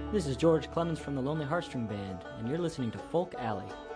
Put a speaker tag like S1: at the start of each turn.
S1: This is George Clemens from the Lonely Heartstring Band, and you're listening to Folk Alley.